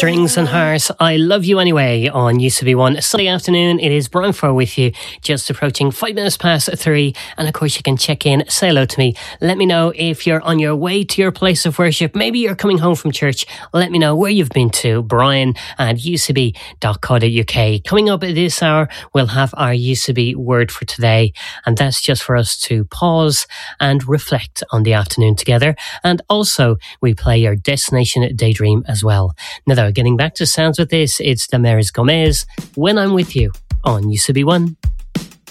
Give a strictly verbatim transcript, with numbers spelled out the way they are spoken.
Strings and Hearts, I Love You Anyway on U C B one. Sunday afternoon, it is Brian Furr with you, just approaching five minutes past three. And of course, you can check in, say hello to me. Let me know if you're on your way to your place of worship. Maybe you're coming home from church. Let me know where you've been to. Brian at u c b dot co dot u k. Coming up at this hour, we'll have our U C B word for today. And that's just for us to pause and reflect on the afternoon together. And also, we play your Destination Daydream as well. Now, though, getting back to sounds with this, it's Damaris Gomez, When I'm With You, on U C B one.